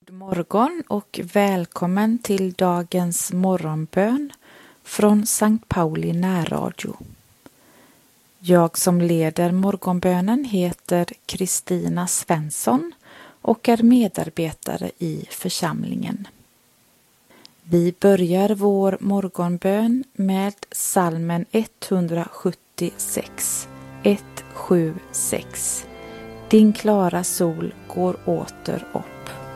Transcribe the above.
God morgon och välkommen till dagens morgonbön från Sankt Pauli närradio. Jag som leder morgonbönen heter Kristina Svensson och är medarbetare i församlingen. Vi börjar vår morgonbön med psalmen 176, 176. Din klara sol går åter upp.